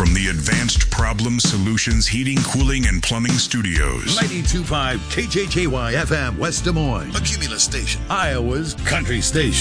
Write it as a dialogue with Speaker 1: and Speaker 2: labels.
Speaker 1: from the Advanced Problem Solutions Heating, Cooling, and Plumbing Studios.
Speaker 2: 92.5 KJJY FM West Des Moines,
Speaker 3: a Cumulus station,
Speaker 2: Iowa's country station.